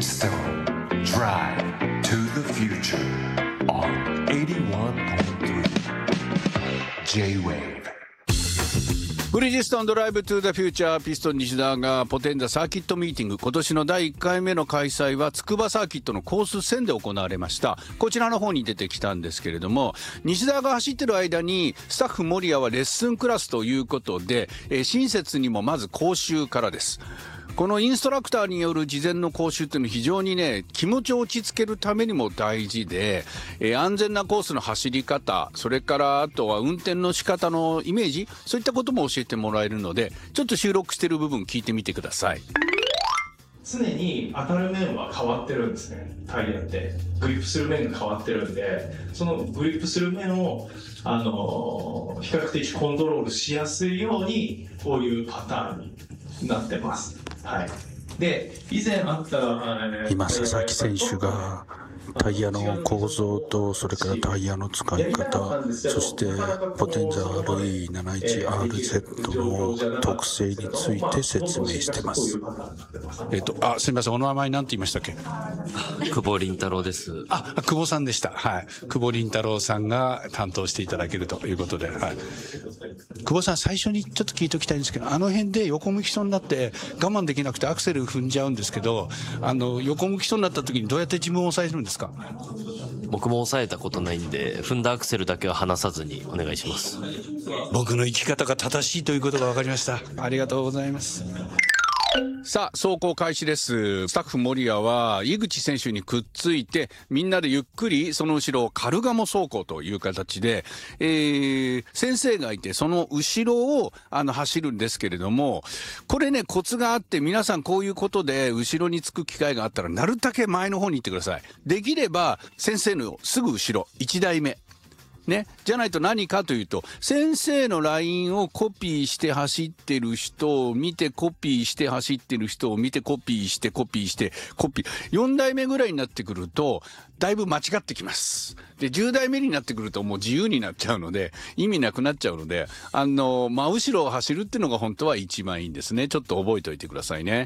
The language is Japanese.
Bridgestone Drive to the Future on 81.3 J-Wave。 ブリヂストンドライブトゥザフューチャー、ピストン西田がポテンザサーキットミーティング、今年の第1回目の開催は筑波サーキットのコース10で行われました。こちらの方に出てきたんですけれども、西田が走ってる間にスタッフ守谷はレッスンクラスということで、親切にもまず講習からです。このインストラクターによる事前の講習っていうのは非常にね、気持ちを落ち着けるためにも大事で、安全なコースの走り方、それからあとは運転の仕方のイメージ、そういったことも教えてもらえるので、ちょっと収録している部分聞いてみてください。 常に当たる面は変わってるんですね。タイヤってグリップする面が変わってるんで、そのグリップする面を比較的コントロールしやすいようにこういうパターンになってます。はい。で、以前あった今佐々木選手がタイヤの構造とそれからタイヤの使い方、そしてポテンザ RE71RZ の特性について説明してます。 すみません、お名前何て言いましたっけ？ 久保凛太郎です。 久保さんでした。はい。久保凛太郎さんが担当していただけるということで、はい。久保さん、最初にちょっと聞いておきたいんですけど、あの辺で横向きそうになって我慢できなくてアクセル踏んじゃうんですけど、横向きそうになった時にどうやって自分を抑えるんですか？ 僕も抑えたことないんで、踏んだアクセルだけは離さずにお願いします。 僕の生き方が正しいということが分かりました。ありがとうございます。さあ、走行開始です。スタッフ守谷は井口選手にくっついて、みんなでゆっくりその後ろをカルガモ走行という形で、先生がいてその後ろを走るんですけれども、これね、コツがあって、皆さんこういうことで後ろにつく機会があったらなるだけ前の方に行ってください。できれば先生のすぐ後ろ1台目ね、じゃないと何かというと、先生のラインをコピーして走ってる人を見て、コピーして走ってる人を見て、コピーしてコピーしてコピー、4台目ぐらいになってくるとだいぶ間違ってきます。で、10台目になってくるともう自由になっちゃうので意味なくなっちゃうので、真後ろを走るっていうのが本当は一番いいんですね。ちょっと覚えておいてくださいね。